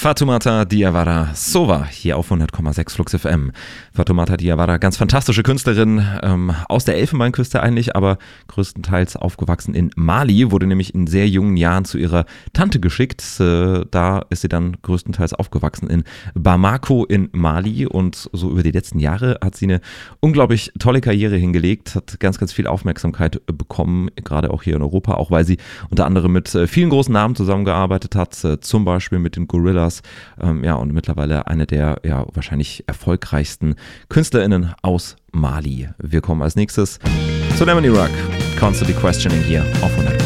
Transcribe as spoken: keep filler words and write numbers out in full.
Fatoumata Diawara Sova hier auf hundert Komma sechs Flux F M. Fatoumata Diawara, ganz fantastische Künstlerin, ähm, aus der Elfenbeinküste eigentlich, aber größtenteils aufgewachsen in Mali, wurde nämlich in sehr jungen Jahren zu ihrer Tante geschickt. Äh, da ist sie dann größtenteils aufgewachsen in Bamako in Mali und so über die letzten Jahre hat sie eine unglaublich tolle Karriere hingelegt, hat ganz, ganz viel Aufmerksamkeit bekommen, gerade auch hier in Europa, auch weil sie unter anderem mit äh, vielen großen Namen zusammengearbeitet hat, äh, zum Beispiel mit den Gorillas. Ähm, ja, und mittlerweile eine der ja wahrscheinlich erfolgreichsten KünstlerInnen aus Mali. Wir kommen als nächstes zu Lemony Rock. Constantly Questioning hier auf hundert.